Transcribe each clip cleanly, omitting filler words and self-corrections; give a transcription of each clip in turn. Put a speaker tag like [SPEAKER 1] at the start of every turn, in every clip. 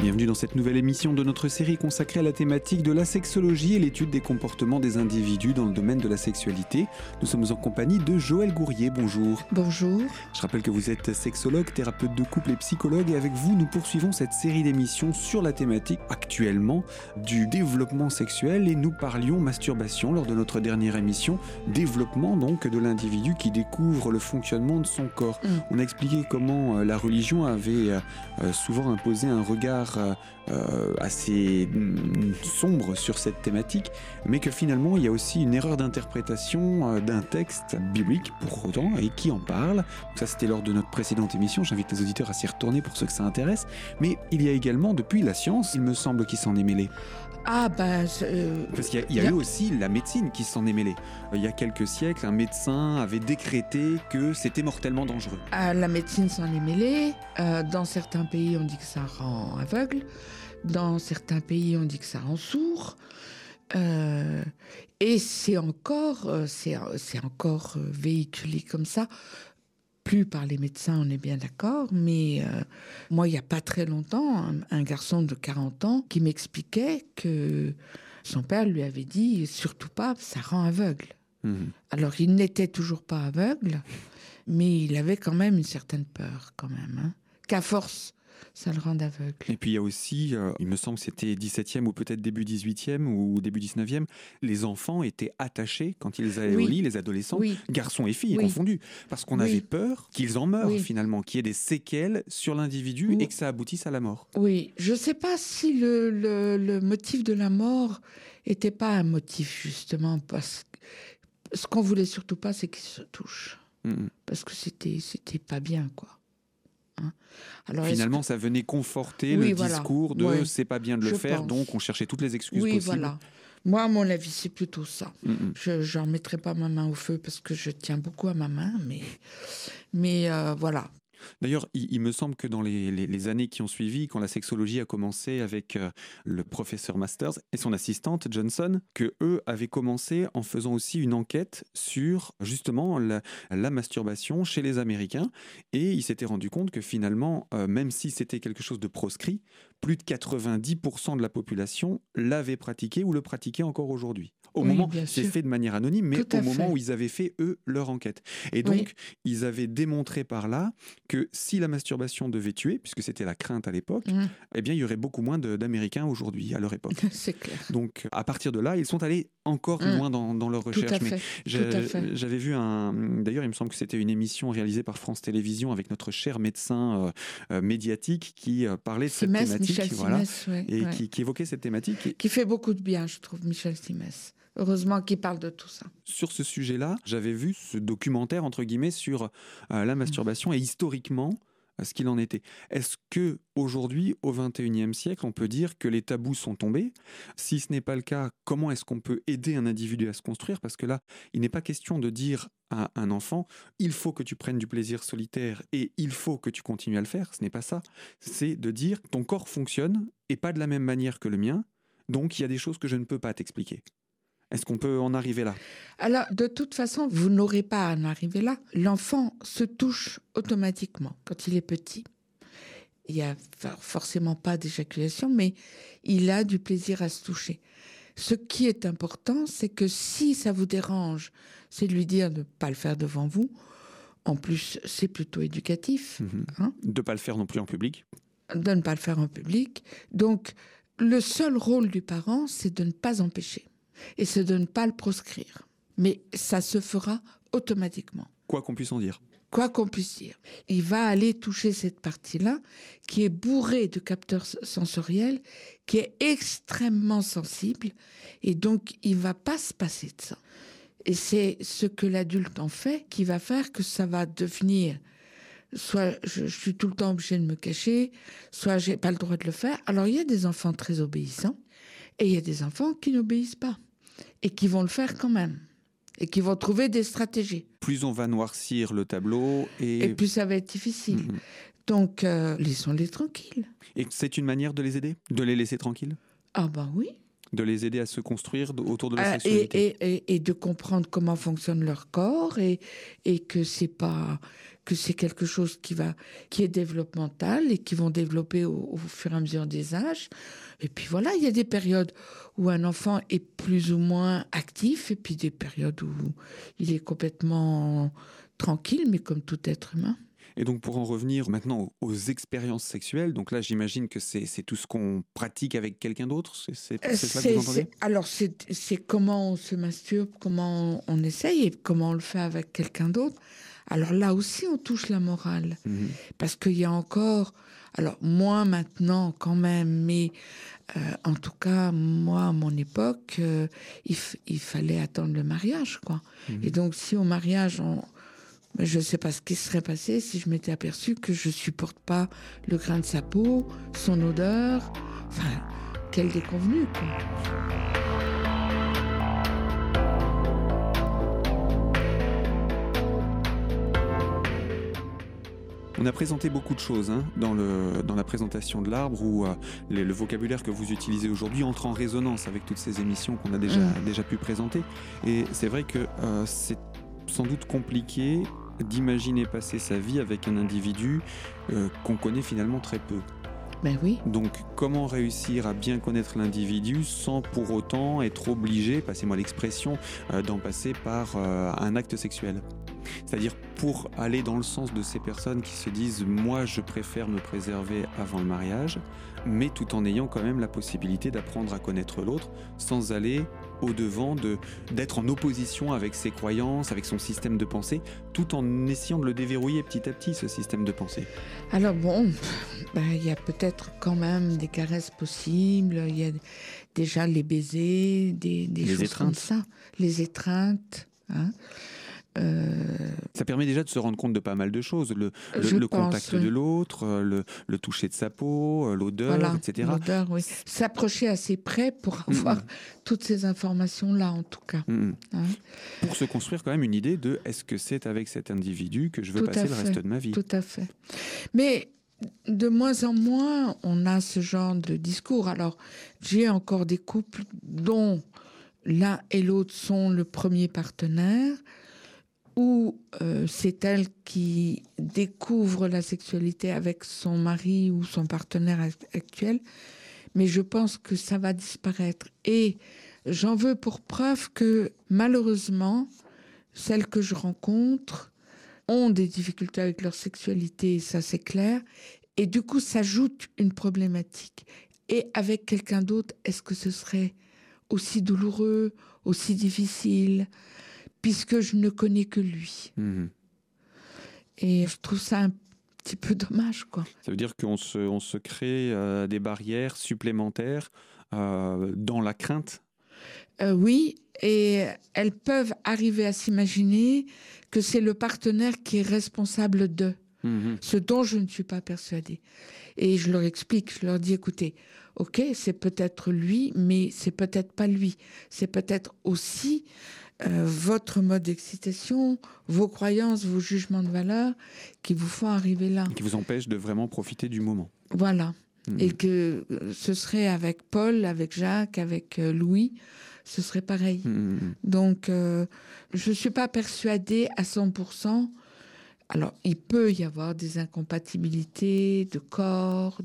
[SPEAKER 1] Bienvenue dans cette nouvelle émission de notre série consacrée à la thématique de la sexologie et l'étude des comportements des individus dans le domaine de la sexualité. Nous sommes en compagnie de Joëlle Gourrier. Bonjour.
[SPEAKER 2] Bonjour.
[SPEAKER 1] Je rappelle que vous êtes sexologue, thérapeute de couple et psychologue, et avec vous, nous poursuivons cette série d'émissions sur la thématique actuellement du développement sexuel, et nous parlions masturbation lors de notre dernière émission, développement donc de l'individu qui découvre le fonctionnement de son corps. On a expliqué comment la religion avait souvent imposé un regard assez sombre sur cette thématique, mais que finalement il y a aussi une erreur d'interprétation d'un texte biblique pour autant, et qui en parle. Donc ça, c'était lors de notre précédente émission, j'invite les auditeurs à s'y retourner pour ceux que ça intéresse, mais il y a également depuis la science, il me semble, qui s'en est mêlée. Parce qu'il y a eu aussi la médecine qui s'en est mêlée. Il y a quelques siècles, un médecin avait décrété que c'était mortellement dangereux.
[SPEAKER 2] La médecine s'en est mêlée. Dans certains pays, on dit que ça rend aveugle. Dans certains pays, on dit que ça rend sourd. Et c'est encore véhiculé comme ça. Plus par les médecins, on est bien d'accord, mais moi, il n'y a pas très longtemps, un garçon de 40 ans qui m'expliquait que son père lui avait dit « surtout pas, ça rend aveugle ». Alors, il n'était toujours pas aveugle, mais il avait quand même une certaine peur, quand même, qu'à force, ça le rende aveugle.
[SPEAKER 1] Et puis il y a aussi, il me semble que c'était 17e ou peut-être début 18e ou début 19e, les enfants étaient attachés quand ils allaient au lit, les adolescents, garçons et filles confondus, parce qu'on avait peur qu'ils en meurent finalement, qu'il y ait des séquelles sur l'individu et que ça aboutisse à la mort.
[SPEAKER 2] Oui, je ne sais pas si le motif de la mort n'était pas un motif justement, parce que ce qu'on voulait surtout pas, c'est qu'ils se touchent, parce que c'était pas bien, quoi. Alors, finalement,
[SPEAKER 1] ça venait conforter le discours de c'est pas bien de le faire, donc on cherchait toutes les excuses possibles.
[SPEAKER 2] Voilà. Moi, à mon avis, c'est plutôt ça. Je n'en mettrai pas ma main au feu parce que je tiens beaucoup à ma main, mais voilà.
[SPEAKER 1] D'ailleurs, il me semble que dans les années qui ont suivi, quand la sexologie a commencé avec le professeur Masters et son assistante Johnson, que eux avaient commencé en faisant aussi une enquête sur justement la masturbation chez les Américains, et ils s'étaient rendu compte que finalement, même si c'était quelque chose de proscrit, plus de 90% de la population l'avait pratiqué ou le pratiquait encore aujourd'hui. Au moment, c'est fait de manière anonyme, mais au moment où ils avaient fait, eux, leur enquête. Et donc, ils avaient démontré par là que si la masturbation devait tuer, puisque c'était la crainte à l'époque, eh bien, il y aurait beaucoup moins d'Américains aujourd'hui, à leur époque.
[SPEAKER 2] C'est clair.
[SPEAKER 1] Donc, à partir de là, ils sont allés encore plus loin dans leur recherche.
[SPEAKER 2] Mais
[SPEAKER 1] j'avais vu d'ailleurs, il me semble que c'était une émission réalisée par France Télévisions avec notre cher médecin médiatique qui parlait de cette thématique. Qui évoquait cette thématique.
[SPEAKER 2] Qui fait beaucoup de bien, je trouve, Michel Simès. Heureusement qu'il parle de tout ça.
[SPEAKER 1] Sur ce sujet-là, j'avais vu ce documentaire, entre guillemets, sur la masturbation et historiquement, ce qu'il en était. Est-ce qu'aujourd'hui, au XXIe siècle, on peut dire que les tabous sont tombés ? Si ce n'est pas le cas, comment est-ce qu'on peut aider un individu à se construire ? Parce que là, il n'est pas question de dire à un enfant « il faut que tu prennes du plaisir solitaire et il faut que tu continues à le faire ». Ce n'est pas ça. C'est de dire « ton corps fonctionne et pas de la même manière que le mien, donc il y a des choses que je ne peux pas t'expliquer ». Est-ce qu'on peut en arriver là ?
[SPEAKER 2] Alors, de toute façon, vous n'aurez pas à en arriver là. L'enfant se touche automatiquement quand il est petit. Il n'y a forcément pas d'éjaculation, mais il a du plaisir à se toucher. Ce qui est important, c'est que si ça vous dérange, c'est de lui dire de ne pas le faire devant vous. En plus, c'est plutôt éducatif.
[SPEAKER 1] De ne pas le faire non plus en public.
[SPEAKER 2] De ne pas le faire en public. Donc, le seul rôle du parent, c'est de ne pas empêcher. Et c'est de ne pas le proscrire. Mais ça se fera automatiquement.
[SPEAKER 1] Quoi qu'on puisse en dire.
[SPEAKER 2] Quoi qu'on puisse dire. Il va aller toucher cette partie-là, qui est bourrée de capteurs sensoriels, qui est extrêmement sensible, et donc il ne va pas se passer de ça. Et c'est ce que l'adulte en fait qui va faire que ça va devenir... Soit je suis tout le temps obligée de me cacher, soit j'ai pas le droit de le faire. Alors il y a des enfants très obéissants, et il y a des enfants qui n'obéissent pas, et qui vont le faire quand même, et qui vont trouver des stratégies.
[SPEAKER 1] Plus on va noircir le tableau,
[SPEAKER 2] et plus ça va être difficile. Donc, laissons-les tranquilles.
[SPEAKER 1] Et c'est une manière de les aider ? De les laisser tranquilles ?
[SPEAKER 2] Ah ben oui.
[SPEAKER 1] de les aider à se construire autour de la sexualité.
[SPEAKER 2] Et de comprendre comment fonctionne leur corps et que c'est quelque chose qui est développemental et qui vont développer au fur et à mesure des âges. Et puis voilà, il y a des périodes où un enfant est plus ou moins actif et puis des périodes où il est complètement tranquille, mais comme tout être humain.
[SPEAKER 1] Et donc, pour en revenir maintenant aux expériences sexuelles, donc là, j'imagine que c'est tout ce qu'on pratique avec quelqu'un d'autre, c'est ça que vous entendez ?
[SPEAKER 2] Alors, c'est comment on se masturbe, comment on essaye et comment on le fait avec quelqu'un d'autre. Alors là aussi, on touche la morale. Mmh. Parce qu'il y a encore... Alors, moins maintenant quand même, mais en tout cas, moi, à mon époque, il fallait attendre le mariage, quoi. Mmh. Et donc, si au mariage, je ne sais pas ce qui serait passé si je m'étais aperçue que je ne supporte pas le grain de sa peau, son odeur. Enfin, quelle déconvenue, quoi.
[SPEAKER 1] On a présenté beaucoup de choses dans la présentation de l'arbre où le vocabulaire que vous utilisez aujourd'hui entre en résonance avec toutes ces émissions qu'on a déjà pu présenter. Et c'est vrai que c'est sans doute compliqué d'imaginer passer sa vie avec un individu qu'on connaît finalement très peu.
[SPEAKER 2] Ben oui.
[SPEAKER 1] Donc, comment réussir à bien connaître l'individu sans pour autant être obligé, passez-moi l'expression, d'en passer par un acte sexuel ? C'est-à-dire pour aller dans le sens de ces personnes qui se disent « moi, je préfère me préserver avant le mariage », mais tout en ayant quand même la possibilité d'apprendre à connaître l'autre sans aller au-devant d'être en opposition avec ses croyances, avec son système de pensée, tout en essayant de le déverrouiller petit à petit, ce système de pensée.
[SPEAKER 2] Alors bon, il y a peut-être quand même des caresses possibles, il y a déjà les baisers, des choses étreintes. Comme ça, les étreintes,
[SPEAKER 1] Ça permet déjà de se rendre compte de pas mal de choses, le contact de l'autre, le toucher de sa peau, l'odeur,
[SPEAKER 2] voilà,
[SPEAKER 1] etc.
[SPEAKER 2] L'odeur, oui. S'approcher assez près pour avoir toutes ces informations-là, en tout cas.
[SPEAKER 1] Pour se construire quand même une idée de est-ce que c'est avec cet individu que je veux passer le reste de ma vie.
[SPEAKER 2] Tout à fait. Mais de moins en moins, on a ce genre de discours. Alors, j'ai encore des couples dont l'un et l'autre sont le premier partenaire, où c'est elle qui découvre la sexualité avec son mari ou son partenaire actuel, mais je pense que ça va disparaître. Et j'en veux pour preuve que, malheureusement, celles que je rencontre ont des difficultés avec leur sexualité, ça c'est clair, et du coup, s'ajoute une problématique. Et avec quelqu'un d'autre, est-ce que ce serait aussi douloureux, aussi difficile ? Puisque je ne connais que lui. Et je trouve ça un petit peu dommage, quoi.
[SPEAKER 1] Ça veut dire qu'on se crée des barrières supplémentaires dans la crainte ?
[SPEAKER 2] Oui, et elles peuvent arriver à s'imaginer que c'est le partenaire qui est responsable d'eux, ce dont je ne suis pas persuadée. Et je leur explique, je leur dis, écoutez, ok, c'est peut-être lui, mais c'est peut-être pas lui. C'est peut-être aussi... votre mode d'excitation, vos croyances, vos jugements de valeur qui vous font arriver là.
[SPEAKER 1] Qui vous empêchent de vraiment profiter du moment.
[SPEAKER 2] Voilà. Et que ce serait avec Paul, avec Jacques, avec Louis, ce serait pareil. Donc, je ne suis pas persuadée à 100%. Alors, il peut y avoir des incompatibilités de corps,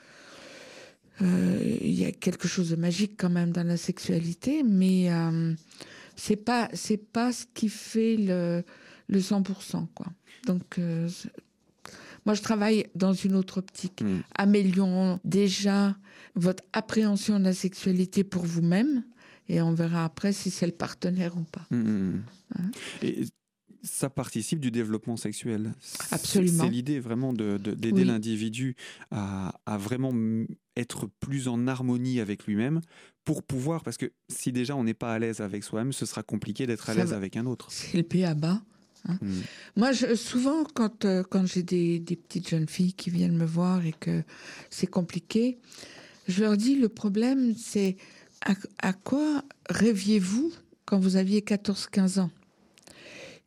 [SPEAKER 2] il y a quelque chose de magique quand même dans la sexualité, mais... c'est pas ce qui fait le 100%, quoi. Donc, moi, je travaille dans une autre optique. Améliorons déjà votre appréhension de la sexualité pour vous-même et on verra après si c'est le partenaire ou pas.
[SPEAKER 1] Et ça participe du développement sexuel.
[SPEAKER 2] Absolument.
[SPEAKER 1] C'est l'idée vraiment d'aider l'individu à vraiment être plus en harmonie avec lui-même pour pouvoir, parce que si déjà on n'est pas à l'aise avec soi-même, ce sera compliqué d'être à l'aise avec un autre.
[SPEAKER 2] C'est le P à bas. Moi, souvent, quand j'ai des petites jeunes filles qui viennent me voir et que c'est compliqué, je leur dis, le problème, c'est à quoi rêviez-vous quand vous aviez 14-15 ans ?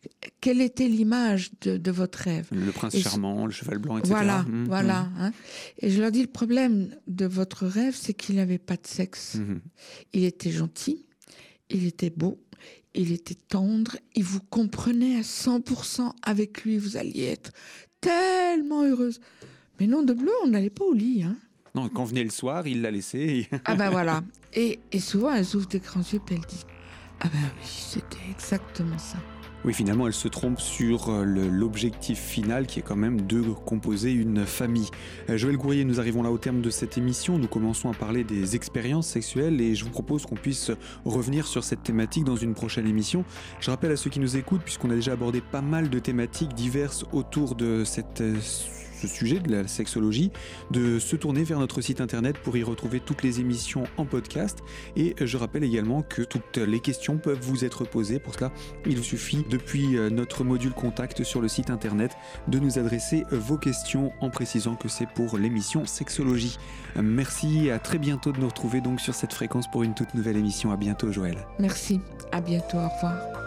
[SPEAKER 2] quelle était l'image de votre rêve?
[SPEAKER 1] Le prince charmant, le cheval blanc, etc.
[SPEAKER 2] Voilà, voilà. Hein. Et je leur dis, le problème de votre rêve, c'est qu'il n'avait pas de sexe. Il était gentil, il était beau, il était tendre, il vous comprenait à 100%. Avec lui, vous alliez être tellement heureuse. Mais non, de bleu, on n'allait pas au lit. Hein.
[SPEAKER 1] Non, quand venait le soir, il l'a laissé.
[SPEAKER 2] Ah ben voilà. Et souvent, elles ouvrent des grands yeux et elles disent, ah ben oui, c'était exactement ça.
[SPEAKER 1] Oui, finalement, elle se trompe sur l'objectif final qui est quand même de composer une famille. Joël Gourrier, nous arrivons là au terme de cette émission. Nous commençons à parler des expériences sexuelles et je vous propose qu'on puisse revenir sur cette thématique dans une prochaine émission. Je rappelle à ceux qui nous écoutent, puisqu'on a déjà abordé pas mal de thématiques diverses autour de ce sujet de la sexologie, de se tourner vers notre site internet pour y retrouver toutes les émissions en podcast. Et je rappelle également que toutes les questions peuvent vous être posées. Pour cela, il vous suffit depuis notre module contact sur le site internet de nous adresser vos questions en précisant que c'est pour l'émission Sexologie. Merci et à très bientôt de nous retrouver donc sur cette fréquence pour une toute nouvelle émission. À bientôt Joël.
[SPEAKER 2] Merci, à bientôt, au revoir.